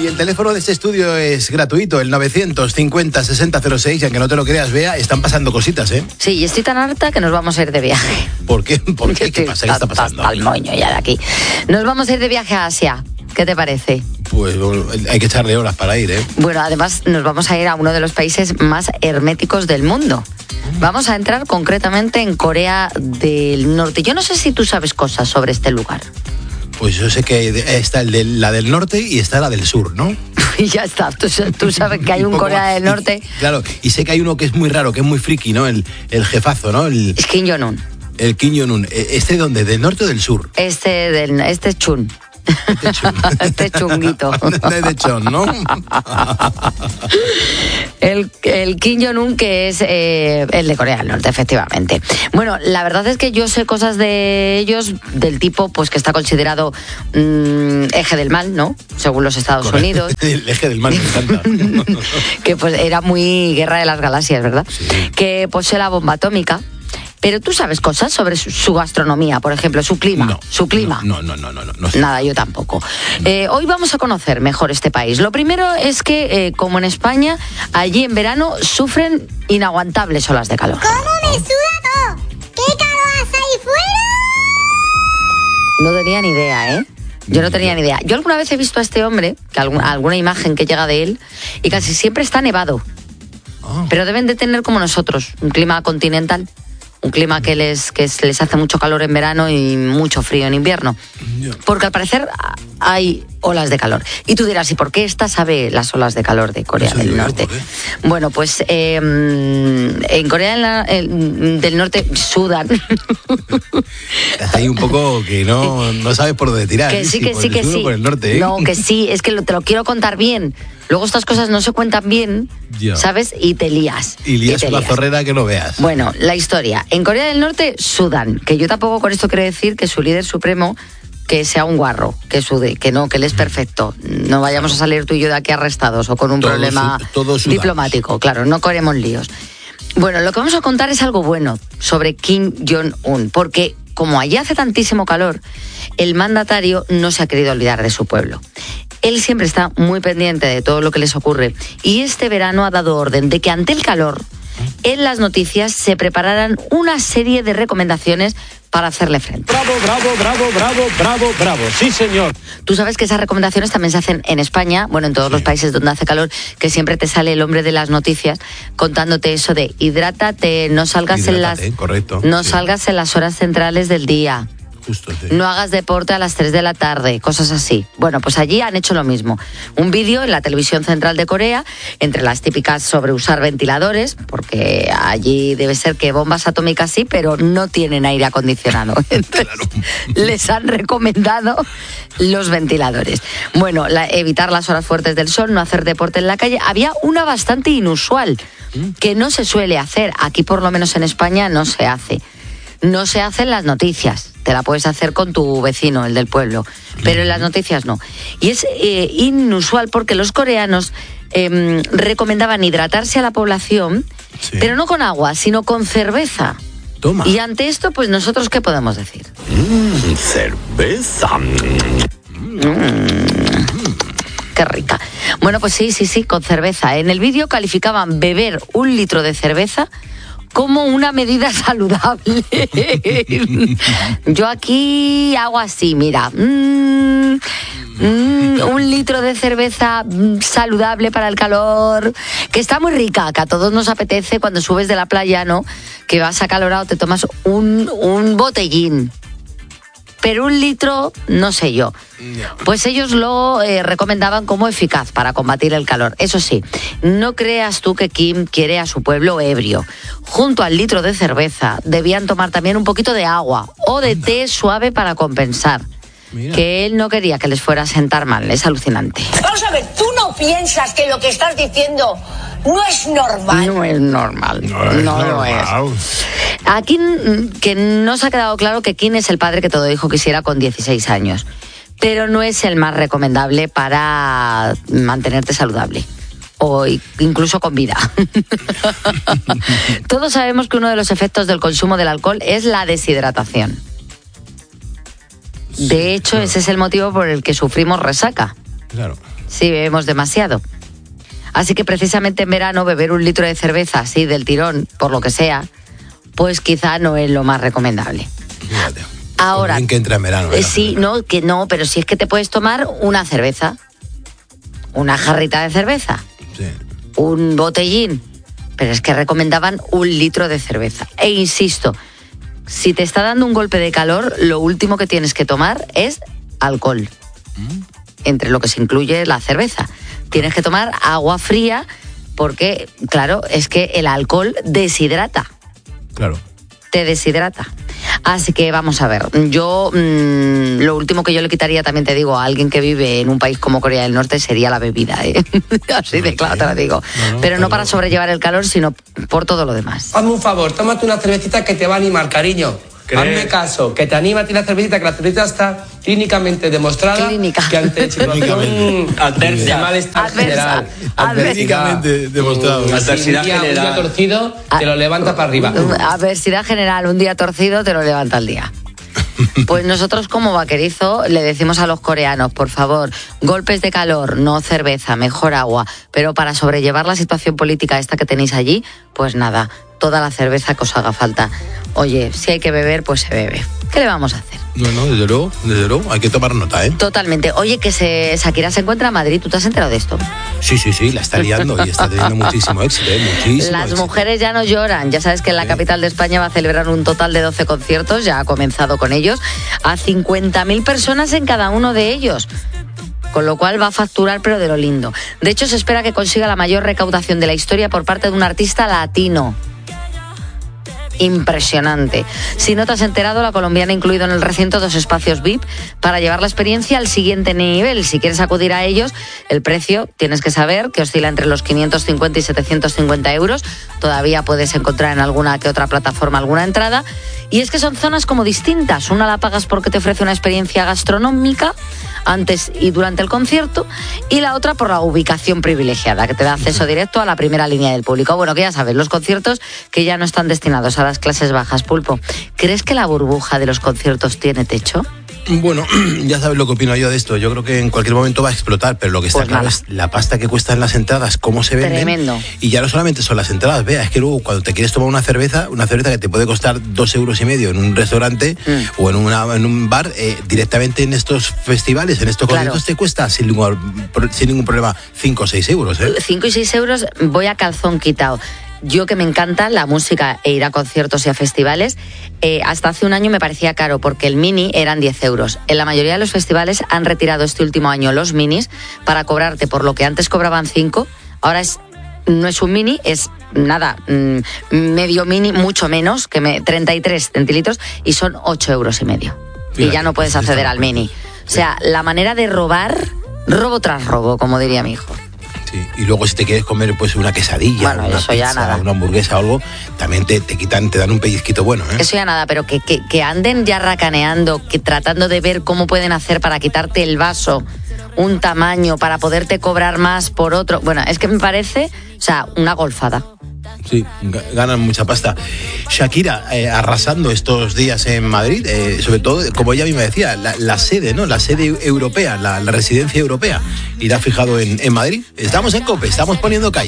el teléfono de este estudio es gratuito, el 950-6006, y aunque no te lo creas, Bea, están pasando cositas, ¿eh? Sí, y estoy tan harta que nos vamos a ir de viaje. ¿Por qué? ¿Por qué? ¿Qué pasa? ¿Qué está pasando? Hasta el moño ya de aquí. Nos vamos a ir de viaje a Asia. ¿Qué te parece? Pues hay que echarle horas para ir, ¿eh? Bueno, además nos vamos a ir a uno de los países más herméticos del mundo. Vamos a entrar concretamente en Corea del Norte. Yo no sé si tú sabes cosas sobre este lugar. Pues yo sé que está la del norte y está la del sur, ¿no? Y ya está, tú sabes que hay un Corea del Norte. Claro, y sé que hay uno que es muy raro, que es muy friki, ¿no? El jefazo, ¿no? Es Kim Jong-un. El Kim Jong-un. ¿Este dónde? ¿Del norte o del sur? Este es Chun. Este chunguito. De Chon, ¿no? El Kim Jong-un, que es el de Corea del Norte, efectivamente. Bueno, la verdad es que yo sé cosas de ellos del tipo, pues que está considerado eje del mal, ¿no? Según los Estados Unidos. El eje del mal, me encanta. Que pues era muy guerra de las galaxias, ¿verdad? Sí. Que posee la bomba atómica. Pero tú sabes cosas sobre su gastronomía, por ejemplo, su clima. No. No sé. Nada, yo tampoco. Hoy vamos a conocer mejor este país. Lo primero es que, como en España, allí en verano sufren inaguantables olas de calor. ¿Cómo me suda todo? ¿Qué calor hace ahí fuera? No tenía ni idea, ¿eh? Yo no tenía ni idea. Yo alguna vez he visto a este hombre, que alguna imagen que llega de él, y casi siempre está nevado. Oh. Pero deben de tener como nosotros, un clima continental. Un clima que les hace mucho calor en verano y mucho frío en invierno. Porque al parecer hay olas de calor. Y tú dirás, ¿y por qué esta sabe las olas de calor de Corea del Norte? Bueno, pues en Corea del Norte sudan. Estás ahí un poco que no sabes por dónde tirar. Que sí. Por el norte, ¿eh? No, que sí, es que te lo quiero contar bien. Luego estas cosas no se cuentan bien, ya. ¿Sabes? Y te lías. Y lías una zorrera que no veas. Bueno, la historia. En Corea del Norte sudan, que yo tampoco con esto quiero decir que su líder supremo que sea un guarro, que sude, que no, que él es perfecto. No vayamos a salir tú y yo de aquí arrestados o con un problema diplomático. Claro, no queremos líos. Bueno, lo que vamos a contar es algo bueno sobre Kim Jong-un, porque como allí hace tantísimo calor, el mandatario no se ha querido olvidar de su pueblo. Él siempre está muy pendiente de todo lo que les ocurre y este verano ha dado orden de que ante el calor, en las noticias se prepararan una serie de recomendaciones para hacerle frente. Bravo, sí señor. Tú sabes que esas recomendaciones también se hacen en España, bueno, en todos los países donde hace calor, que siempre te sale el hombre de las noticias contándote eso de hidrátate, no salgas salgas en las horas centrales del día. Justo, sí. No hagas deporte a las 3 de la tarde, cosas así. Bueno, pues allí han hecho lo mismo. Un vídeo en la televisión central de Corea, entre las típicas sobre usar ventiladores, porque allí debe ser que bombas atómicas sí, pero no tienen aire acondicionado. Entonces, les han recomendado los ventiladores. Bueno, evitar las horas fuertes del sol, no hacer deporte en la calle. Había una bastante inusual, que no se suele hacer. Aquí, por lo menos en España, no se hace. No se hace en las noticias, te la puedes hacer con tu vecino, el del pueblo, pero en las noticias no. Y es inusual porque los coreanos recomendaban hidratarse a la población, pero no con agua, sino con cerveza. Toma. Y ante esto, pues nosotros, ¿qué podemos decir? Cerveza. Qué rica. Bueno, pues sí, con cerveza. En el vídeo calificaban beber 1 litro de cerveza como una medida saludable. Yo aquí hago así, mira. 1 litro de cerveza saludable para el calor, que está muy rica, que a todos nos apetece cuando subes de la playa, ¿no? Que vas acalorado, te tomas un botellín. Pero 1 litro, no sé yo. Pues ellos lo recomendaban como eficaz para combatir el calor. Eso sí, no creas tú que Kim quiere a su pueblo ebrio. Junto al litro de cerveza debían tomar también un poquito de agua o de té suave para compensar. Mira. Que él no quería que les fuera a sentar mal. Es alucinante. Vamos a ver, ¿tú no piensas que lo que estás diciendo no es normal? No es normal. No lo es. Aquí que nos ha quedado claro que Kim es el padre que todo hijo quisiera con 16 años. Pero no es el más recomendable para mantenerte saludable. O incluso con vida. Todos sabemos que uno de los efectos del consumo del alcohol es la deshidratación. De hecho, ese es el motivo por el que sufrimos resaca. Claro. si bebemos demasiado. Así que precisamente en verano beber 1 litro de cerveza así del tirón, por lo que sea, pues quizá no es lo más recomendable. Fíjate. Ahora, bien que entra en verano. sí, no, pero si es que te puedes tomar una cerveza, una jarrita de cerveza, Sí. un botellín, pero es que recomendaban 1 litro de cerveza. E insisto, si te está dando un golpe de calor, lo último que tienes que tomar es alcohol, entre lo que se incluye la cerveza. Tienes que tomar agua fría porque, claro, es que el alcohol deshidrata. Claro. Te deshidrata. Así que vamos a ver, yo lo último que yo le quitaría, también te digo, a alguien que vive en un país como Corea del Norte sería la bebida, ¿eh? Así de claro te lo digo. Pero no para sobrellevar el calor, sino por todo lo demás. Hazme un favor, tómate una cervecita que te va a animar, cariño. Hazme caso, que te anima a ti la cervecita, que la cervecita está clínicamente demostrada que ante situación adversa de malestar general, Técnicamente demostrado. Adversidad general. Un día torcido, te lo levanta para arriba. Adversidad general, un día torcido te lo levanta al día. Pues nosotros como vaquerizo le decimos a los coreanos, por favor, golpes de calor, no cerveza, mejor agua, pero para sobrellevar la situación política esta que tenéis allí, pues nada, toda la cerveza que os haga falta. Oye, si hay que beber, pues se bebe. ¿Qué le vamos a hacer? No, desde luego, hay que tomar nota, ¿eh? Totalmente. Oye, que Shakira se encuentra en Madrid, ¿tú te has enterado de esto? Sí, la está liando y está teniendo muchísimo éxito, muchísimo Las éxito. mujeres ya no lloran. Ya sabes que en la capital de España va a celebrar un total de 12 conciertos, ya ha comenzado con ellos, a 50.000 personas en cada uno de ellos. Con lo cual va a facturar, pero de lo lindo. De hecho, se espera que consiga la mayor recaudación de la historia por parte de un artista latino. Impresionante. Si no te has enterado, la colombiana ha incluido en el recinto 2 espacios VIP para llevar la experiencia al siguiente nivel. Si quieres acudir a ellos, el precio tienes que saber que oscila entre los 550 y 750 euros. Todavía puedes encontrar en alguna que otra plataforma alguna entrada. Y es que son zonas como distintas. Una la pagas porque te ofrece una experiencia gastronómica antes y durante el concierto, y la otra por la ubicación privilegiada, que te da acceso directo a la primera línea del público. Bueno, que ya sabes, los conciertos que ya no están destinados a las clases bajas. Pulpo, ¿crees que la burbuja de los conciertos tiene techo? Bueno, ya sabes lo que opino yo de esto. Yo creo que en cualquier momento va a explotar, pero lo que está claro es la pasta que cuestan las entradas, cómo se venden. Tremendo. Y ya no solamente son las entradas, vea, es que luego cuando te quieres tomar una cerveza que te puede costar 2,5 euros en un restaurante o en un bar, directamente en estos festivales, en estos conciertos, te cuesta sin ningún problema 5 o 6 euros. 5 y 6 euros voy a calzón quitado. Yo, que me encanta la música e ir a conciertos y a festivales, hasta hace un año me parecía caro porque el mini eran 10 euros. En la mayoría de los festivales han retirado este último año los minis para cobrarte por lo que antes cobraban 5, ahora no es un mini, es nada, medio mini, mucho menos, 33 centilitros, y son 8,5 euros. Fíjate, y ya no puedes acceder al mini. O sea, la manera de robar, robo tras robo, como diría mi hijo. Sí. Y luego si te quieres comer pues una quesadilla, bueno, una eso pizza, ya nada, una hamburguesa o algo, también te dan un pellizquito bueno, ¿eh? Eso ya nada, pero que anden ya racaneando, que tratando de ver cómo pueden hacer para quitarte el vaso un tamaño, para poderte cobrar más por otro. Bueno, es que me parece, o sea, una golfada. Sí, ganan mucha pasta. Shakira arrasando estos días en Madrid, sobre todo, como ella misma decía, la sede, ¿no? La sede europea, la residencia europea, irá fijado en Madrid. Estamos en COPE, estamos poniendo calle.